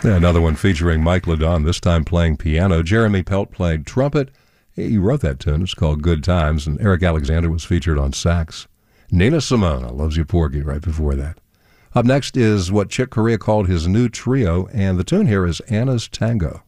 Another one featuring Mike Ladon, this time playing piano. Jeremy Pelt played trumpet. He wrote that tune. It's called Good Times. And Eric Alexander was featured on sax. Nina Simone, I Loves You Porgy, right before that. Up next is what Chick Corea called his new trio, and the tune here is Anna's Tango.